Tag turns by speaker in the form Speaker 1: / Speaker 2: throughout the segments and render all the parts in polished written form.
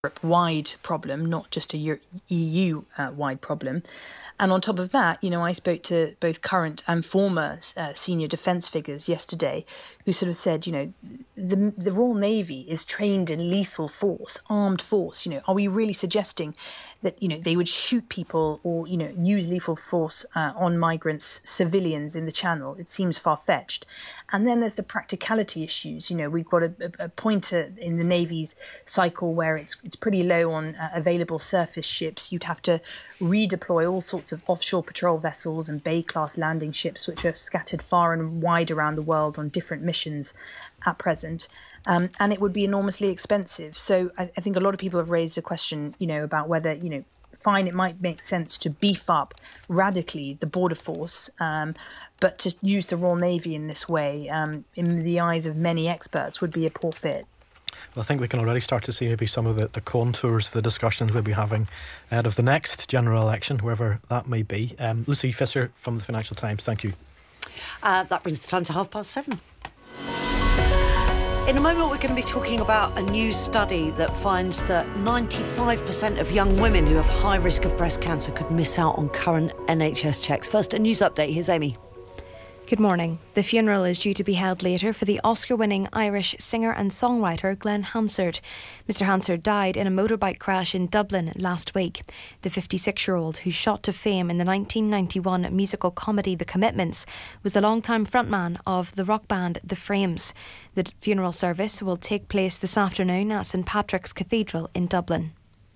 Speaker 1: Europe-wide problem, not just a EU-wide problem. And on top of that, I spoke to both current and former senior defence figures yesterday who sort of said, the Royal Navy is trained in lethal force, armed force. Are we really suggesting that, they would shoot people or, use lethal force on migrants, civilians in the Channel? It seems far-fetched. And then there's the practicality issues. We've got a pointer in the Navy's cycle where it's pretty low on available surface ships. You'd have to redeploy all sorts of offshore patrol vessels and Bay-class landing ships, which are scattered far and wide around the world on different missions at present. And it would be enormously expensive. So I think a lot of people have raised a question, about whether, fine, it might make sense to beef up radically the border force, but to use the Royal Navy in this way, in the eyes of many experts, would be a poor fit.
Speaker 2: Well, I think we can already start to see maybe some of the contours of the discussions we'll be having ahead of the next general election, wherever that may be. Lucy Fisher from the Financial Times, thank you.
Speaker 3: That brings the time to 7:30. In a moment, we're going to be talking about a new study that finds that 95% of young women who have high risk of breast cancer could miss out on current NHS checks. First, a news update. Here's Amy.
Speaker 4: Good morning. The funeral is due to be held later for the Oscar-winning Irish singer and songwriter Glenn Hansard. Mr Hansard died in a motorbike crash in Dublin last week. The 56-year-old, who shot to fame in the 1991 musical comedy The Commitments, was the longtime frontman of the rock band The Frames. The funeral service will take place this afternoon at St Patrick's Cathedral in Dublin.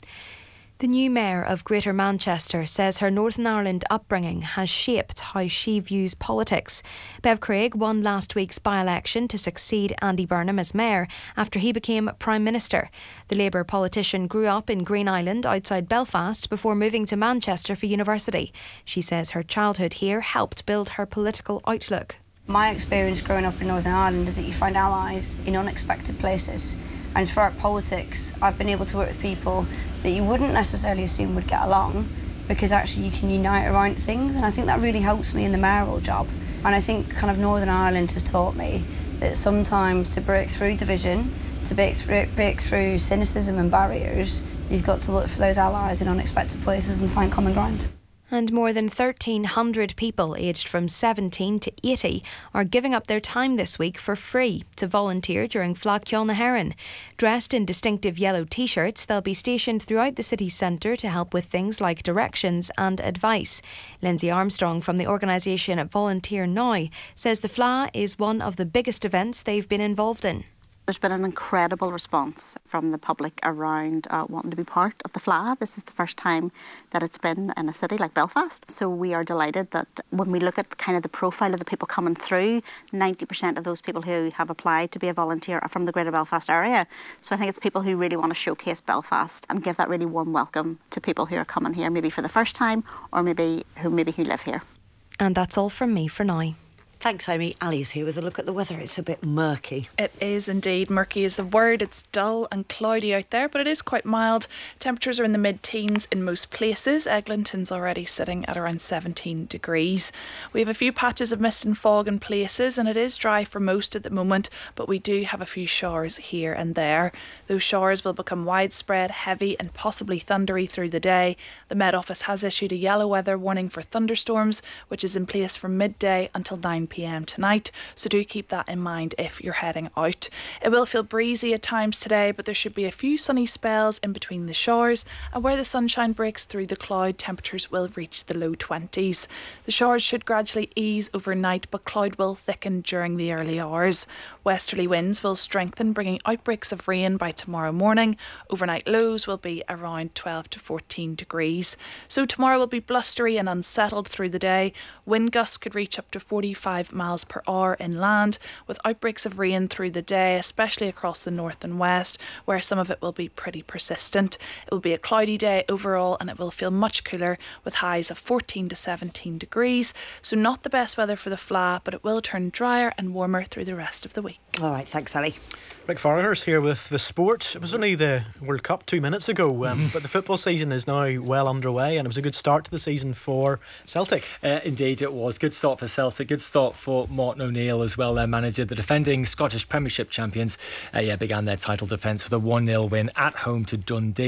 Speaker 4: The new mayor of Greater Manchester says her Northern Ireland upbringing has shaped how she views politics. Bev Craig won last week's by-election to succeed Andy Burnham as mayor after he became Prime Minister. The Labour politician grew up in Green Island outside Belfast before moving to Manchester for university. She says her childhood here helped build her political outlook.
Speaker 5: My experience growing up in Northern Ireland is that you find allies in unexpected places. And throughout politics, I've been able to work with people that you wouldn't necessarily assume would get along, because actually you can unite around things, and I think that really helps me in the mayoral job. And I think kind of Northern Ireland has taught me that sometimes to break through division, to break through cynicism and barriers, you've got to look for those allies in unexpected places and find common ground.
Speaker 4: And more than 1,300 people aged from 17 to 80 are giving up their time this week for free to volunteer during Fleadh Cheoil na hÉireann. Dressed in distinctive yellow t-shirts, they'll be stationed throughout the city centre to help with things like directions and advice. Lindsay Armstrong from the organisation Volunteer Now says the Fleadh is one of the biggest events they've been involved in.
Speaker 6: There's been an incredible response from the public around wanting to be part of the Fleadh. This is the first time that it's been in a city like Belfast. So we are delighted that when we look at kind of the profile of the people coming through, 90% of those people who have applied to be a volunteer are from the Greater Belfast area. So I think it's people who really want to showcase Belfast and give that really warm welcome to people who are coming here maybe for the first time or maybe who live here.
Speaker 4: And that's all from me for now.
Speaker 3: Thanks, Amy. Ali's here with a look at the weather. It's a bit murky.
Speaker 7: It is indeed. Murky is the word. It's dull and cloudy out there, but it is quite mild. Temperatures are in the mid-teens in most places. Eglinton's already sitting at around 17 degrees. We have a few patches of mist and fog in places, and it is dry for most at the moment, but we do have a few showers here and there. Those showers will become widespread, heavy and possibly thundery through the day. The Met Office has issued a yellow weather warning for thunderstorms, which is in place from midday until 9 p.m. tonight, so do keep that in mind if you're heading out. It will feel breezy at times today, but there should be a few sunny spells in between the showers, and where the sunshine breaks through the cloud, temperatures will reach the low 20s. The showers should gradually ease overnight, but cloud will thicken during the early hours. Westerly winds will strengthen, bringing outbreaks of rain by tomorrow morning. Overnight lows will be around 12 to 14 degrees. So tomorrow will be blustery and unsettled through the day. Wind gusts could reach up to 45 miles per hour inland, with outbreaks of rain through the day, especially across the north and west, where some of it will be pretty persistent. It will be a cloudy day overall, and it will feel much cooler with highs of 14 to 17 degrees. So not the best weather for the Fleadh, but it will turn drier and warmer through the rest of the week.
Speaker 3: All right, thanks, Ali.
Speaker 2: Rick Farrahurst here with the sport. It was only the World Cup 2 minutes ago, but the football season is now well underway, and it was a good start to the season for Celtic.
Speaker 8: Indeed it was. Good start for Celtic, good start for Martin O'Neill as well, their manager. The defending Scottish Premiership champions began their title defence with a 1-0 win at home to Dundee.